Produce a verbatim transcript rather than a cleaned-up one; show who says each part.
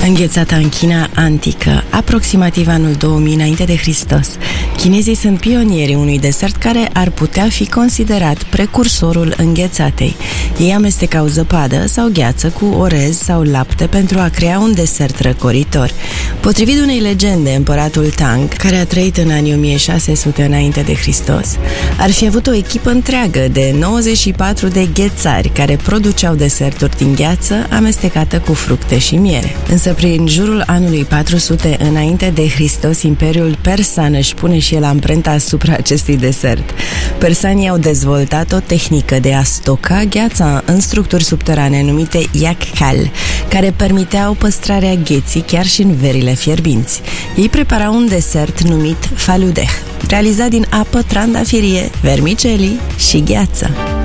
Speaker 1: Înghețata în China antică, aproximativ anul două mii înainte de Hristos. Chinezii sunt pionierii unui desert care ar putea fi considerat precursorul înghețatei. Ei amestecau zăpadă sau gheață cu orez sau lapte pentru a crea un desert răcoritor. Potrivit unei legende, împăratul Tang, care a trăit în anii o mie șase sute înainte de Hristos, ar fi avut o echipă întreagă de nouăzeci și patru de ghețari care produceau deserturi din gheață amestecată cu fructe și miere. Însă prin jurul anului patru sute înainte de Hristos, Imperiul Persan își pune și el amprenta asupra acestui desert. Persanii au dezvoltat o tehnică de a stoca gheața în structuri subterane numite yakhal, care permiteau păstrarea gheții chiar și în verile fierbinți. Ei preparau un desert numit faludeh, realizat din apă, trandafirie, vermicelii și gheață.